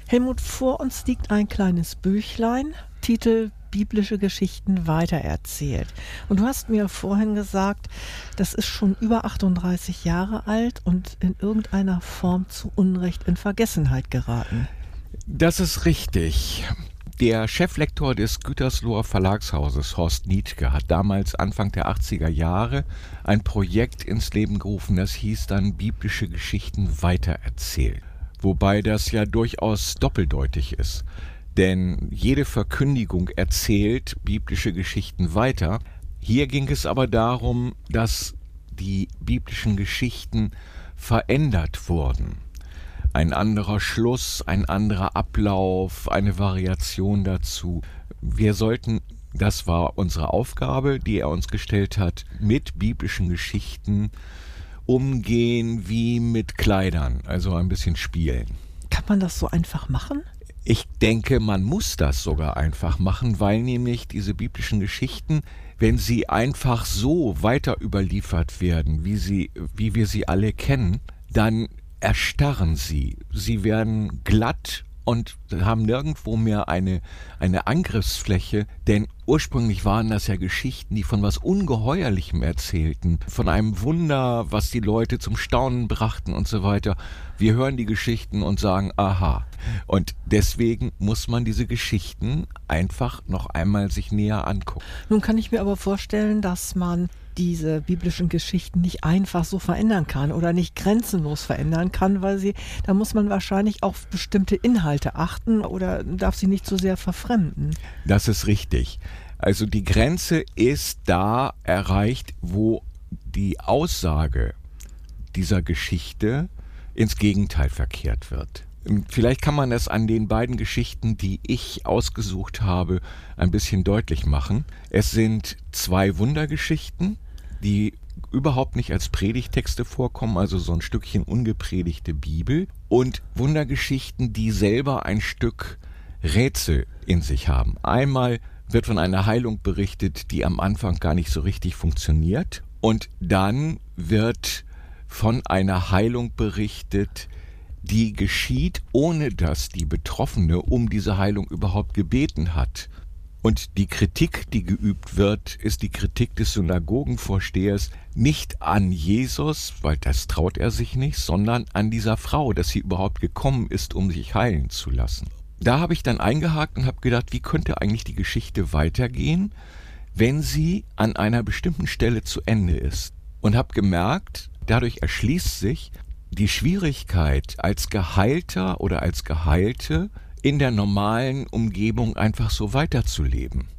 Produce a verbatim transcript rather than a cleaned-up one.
Helmut, vor uns liegt ein kleines Büchlein, Titel Biblische Geschichten weitererzählt. Und du hast mir vorhin gesagt, das ist schon über achtunddreißig Jahre alt und in irgendeiner Form zu Unrecht in Vergessenheit geraten. Das ist richtig. Der Cheflektor des Gütersloher Verlagshauses, Horst Niedtke, hat damals Anfang der achtziger Jahre ein Projekt ins Leben gerufen, das hieß dann Biblische Geschichten weitererzählt. Wobei das ja durchaus doppeldeutig ist. Denn jede Verkündigung erzählt biblische Geschichten weiter. Hier ging es aber darum, dass die biblischen Geschichten verändert wurden. Ein anderer Schluss, ein anderer Ablauf, eine Variation dazu. Wir sollten, das war unsere Aufgabe, die er uns gestellt hat, mit biblischen Geschichten umgehen wie mit Kleidern, also ein bisschen spielen. Kann man das so einfach machen? Ich denke, man muss das sogar einfach machen, weil nämlich diese biblischen Geschichten, wenn sie einfach so weiter überliefert werden, wie sie, wie wir sie alle kennen, dann erstarren sie. Sie werden glatt und haben nirgendwo mehr eine, eine Angriffsfläche, denn ursprünglich waren das ja Geschichten, die von was Ungeheuerlichem erzählten, von einem Wunder, was die Leute zum Staunen brachten und so weiter. Wir hören die Geschichten und sagen, aha. Und deswegen muss man diese Geschichten einfach noch einmal sich näher angucken. Nun kann ich mir aber vorstellen, dass man diese biblischen Geschichten nicht einfach so verändern kann oder nicht grenzenlos verändern kann, weil sie, da muss man wahrscheinlich auf bestimmte Inhalte achten oder darf sie nicht zu sehr verfremden. Das ist richtig. Also die Grenze ist da erreicht, wo die Aussage dieser Geschichte ins Gegenteil verkehrt wird. Vielleicht kann man das an den beiden Geschichten, die ich ausgesucht habe, ein bisschen deutlich machen. Es sind zwei Wundergeschichten, die überhaupt nicht als Predigtexte vorkommen, also so ein Stückchen ungepredigte Bibel, und Wundergeschichten, die selber ein Stück Rätsel in sich haben. Einmal wird von einer Heilung berichtet, die am Anfang gar nicht so richtig funktioniert, und dann wird von einer Heilung berichtet, die geschieht, ohne dass die Betroffene um diese Heilung überhaupt gebeten hat. Und die Kritik, die geübt wird, ist die Kritik des Synagogenvorstehers nicht an Jesus, weil das traut er sich nicht, sondern an dieser Frau, dass sie überhaupt gekommen ist, um sich heilen zu lassen. Da habe ich dann eingehakt und habe gedacht, wie könnte eigentlich die Geschichte weitergehen, wenn sie an einer bestimmten Stelle zu Ende ist. Und habe gemerkt, dadurch erschließt sich die Schwierigkeit, als Geheilter oder als Geheilte in der normalen Umgebung einfach so weiterzuleben.